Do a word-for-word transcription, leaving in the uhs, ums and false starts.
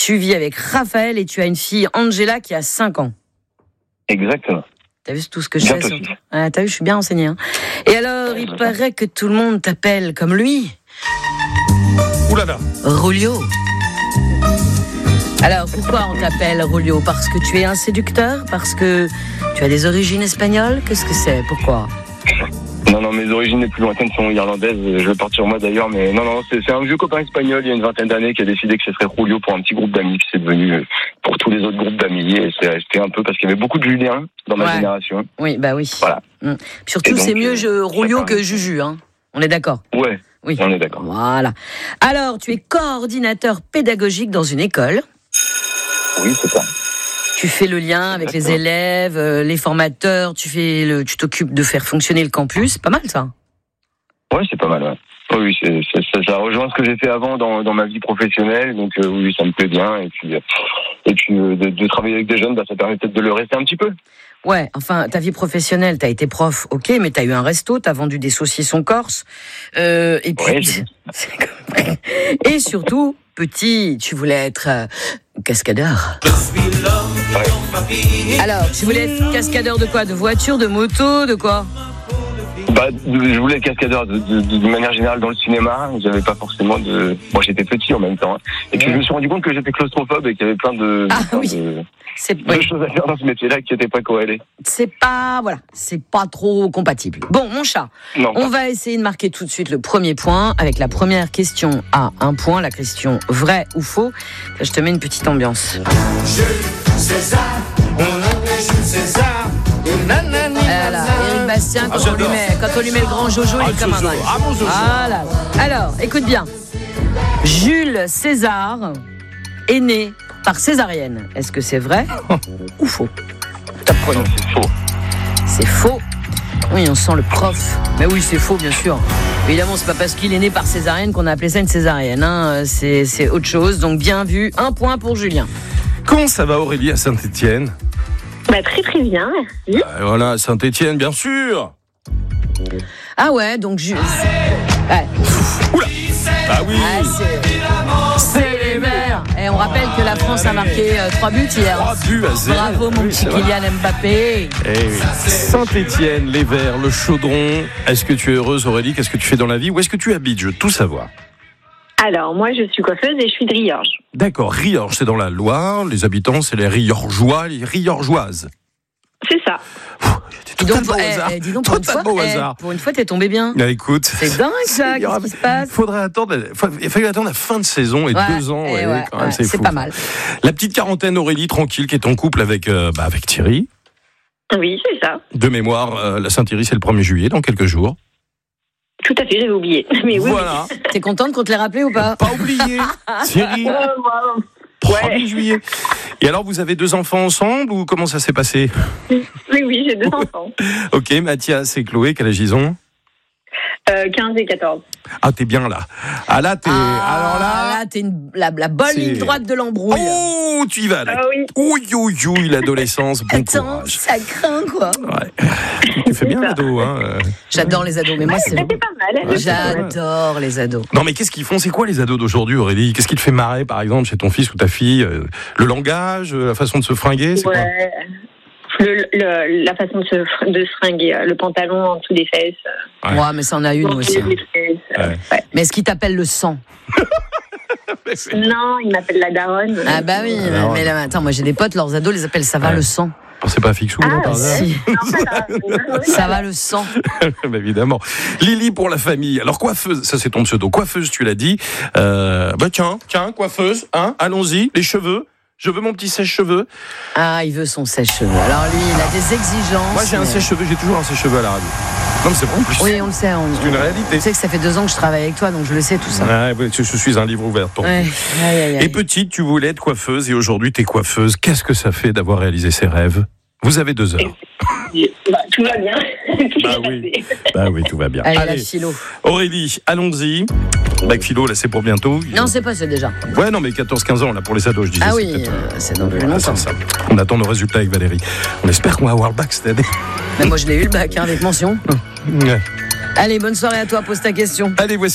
Tu vis avec Raphaël et tu as une fille, Angela, qui a cinq ans. Exactement. T'as vu tout ce que je sais sur toi? Ah, t'as vu, je suis bien renseignée. Hein. Et alors, il paraît que tout le monde t'appelle comme lui. Oulala. Rulio. Alors, pourquoi on t'appelle Rulio? Parce que tu es un séducteur? Parce que tu as des origines espagnoles? Qu'est-ce que c'est? Pourquoi? Non, non, mes origines les plus lointaines sont irlandaises. Je vais partir moi d'ailleurs, mais non, non, c'est, c'est un vieux copain espagnol il y a une vingtaine d'années qui a décidé que ce serait Rulio pour un petit groupe d'amis, qui c'est devenu pour tous les autres groupes d'amis. Et c'est resté un peu parce qu'il y avait beaucoup de Julien dans ma ouais. génération. Oui, bah oui. Voilà. Mmh. Surtout, donc, c'est mieux je, Rulio que Juju, hein. On est d'accord? Ouais. Oui. On est d'accord. Voilà. Alors, tu es coordinateur pédagogique dans une école. Oui, c'est ça. Tu fais le lien avec les élèves, euh, les formateurs, tu fais le, tu t'occupes de faire fonctionner le campus. C'est pas mal, ça. Ouais, c'est pas mal, ouais. Oui, c'est, c'est, ça, ça rejoint ce que j'ai fait avant dans, dans ma vie professionnelle, donc euh, oui, ça me plaît bien. Et puis, euh, et puis euh, de, de travailler avec des jeunes, bah, ça permet peut-être de le rester un petit peu. Ouais, enfin, ta vie professionnelle, t'as été prof, ok, mais t'as eu un resto, t'as vendu des saucissons corse, euh, et puis... Ouais, et surtout, petit, tu voulais être euh, cascadeur. Ouais. Alors, tu voulais être cascadeur de quoi? De voiture, de moto, de quoi? Bah, je voulais être cascadeur de, de, de, de manière générale dans le cinéma. J'avais pas forcément de. Moi, j'étais petit en même temps. Hein. Et puis, ouais. je me suis rendu compte que j'étais claustrophobe et qu'il y avait plein de, ah, plein oui. de, c'est... de oui. choses à faire dans ce métier-là qui n'étaient pas corrélées. C'est pas, voilà, c'est pas trop compatible. Bon, mon chat, non, on pas. va essayer de marquer tout de suite le premier point avec la première question à un point, la question vrai ou faux. Là, je te mets une petite ambiance. Jules César, on l'appelle Jules César. Voilà, Éric Bastien, quand, ah, on lui met, quand on lui met le grand Jojo, ah, il est comme un dingue. Ah, bon voilà. Alors, écoute bien. Jules César est né par césarienne. Est-ce que c'est vrai ou faux? Top chrono. C'est faux. C'est faux. Oui, on sent le prof. Mais oui, c'est faux, bien sûr. Évidemment, c'est pas parce qu'il est né par césarienne qu'on a appelé ça une césarienne. Hein. C'est, c'est autre chose. Donc, bien vu. Un point pour Julien. Comment ça va, Aurélie, à Saint-Étienne? Bah, très très bien, merci. Euh, voilà, Saint-Étienne, bien sûr. Ah ouais, donc je... Ouais. Oula. Ah oui. Ah, c'est... c'est les Verts. Et on rappelle que la France a marqué euh, trois buts hier. Trois buts à zéro. Bravo mon petit Kylian Mbappé. Eh oui. Saint-Étienne, les Verts, le Chaudron. Est-ce que tu es heureuse, Aurélie? Qu'est-ce que tu fais dans la vie? Où est-ce que tu habites? Je veux tout savoir. Alors, moi, je suis coiffeuse et je suis de Riorges. D'accord, Riorges, c'est dans la Loire. Les habitants, c'est les Riorgeois, les Riorgeoises. C'est ça. Dis donc, pour, eh, dis donc pour, une fois, eh, pour une fois, t'es tombé bien. Ah, écoute, c'est dingue ça, qu'est-ce qui se passe? Faudrait attendre, il fallait attendre la fin de saison et ouais, deux ans. Et ouais, ouais, quand même, ouais, c'est c'est fou, pas mal. La petite quarantaine, Aurélie, tranquille, qui est en couple avec, euh, bah, avec Thierry. Oui, c'est ça. De mémoire, euh, la Saint-Thierry, c'est le premier juillet, dans quelques jours. Tout à fait, j'avais oublié. Mais oui, voilà. Oui. T'es contente qu'on te l'ait rappelé ou pas? Pas oublié. Thierry. Oh, wow. premier juillet. Et alors, vous avez deux enfants ensemble ou comment ça s'est passé? Oui, oui, j'ai deux enfants. Ok, Mathias et Chloé, quel âge ils ont? euh, quinze et quatorze. Ah, t'es bien là. Ah là, t'es. Ah, alors là, là, t'es une, la, la bonne c'est... ligne droite de l'embrouille. Oh, tu y vas là. Ah oui. Ouille, ouille, ouille, l'adolescence. Bon Attends, courage. ça craint quoi. Ouais. Tu fais bien l'ado, hein. J'adore les ados, mais moi c'est. C'était pas mal. Ouais, j'adore les ados. Non, mais qu'est-ce qu'ils font? C'est quoi les ados d'aujourd'hui, Aurélie? Qu'est-ce qui te fait marrer, par exemple, chez ton fils ou ta fille? Le langage, la façon de se fringuer, c'est ouais. quoi? Le, le, la façon de se, de se fringuer, le pantalon en dessous des fesses. Ouais, ouais mais ça en a une aussi. Hein. Fesses, ouais. Ouais. Mais est-ce qu'il t'appelle le sang? Non, il m'appelle la daronne. Ah bah oui, mais, mais là, attends, moi j'ai des potes, leurs ados les appellent ça va ouais. le sang. C'est pas Fixou, ah, non, par hasard? Si. Ça va le sang. Bah, évidemment. Lily pour la famille. Alors coiffeuse, ça c'est ton pseudo. Coiffeuse, tu l'as dit. Euh, bah tiens, tiens, coiffeuse, hein, allons-y, les cheveux. Je veux mon petit sèche-cheveux. Ah, il veut son sèche-cheveux. Alors lui, il a des exigences. Moi j'ai un sèche-cheveux, j'ai toujours un sèche-cheveux à la radio. Non mais c'est bon en plus. Oui, on le sait. On... C'est une réalité. Tu sais que ça fait deux ans que je travaille avec toi, donc je le sais tout ça. Ouais, je suis un livre ouvert. Ton ouais. Aïe, aïe, aïe. Et petite, tu voulais être coiffeuse et aujourd'hui t'es coiffeuse. Qu'est-ce que ça fait d'avoir réalisé ses rêves? Vous avez deux heures. Bah, tout va bien. Bah oui. bah oui, tout va bien. Allez, Allez. La philo. Aurélie, allons-y. Bac philo, là, c'est pour bientôt. Non, c'est pas ça déjà. Ouais, non, mais quatorze quinze ans, là, pour les ados, je disais. Ah oui, c'est, euh, c'est dans le long ça. On attend nos résultats avec Valérie. On espère qu'on va avoir le bac cette année. Mais moi, je l'ai eu, le bac, hein, avec mention. Ouais. Allez, bonne soirée à toi, pose ta question. Allez, voici.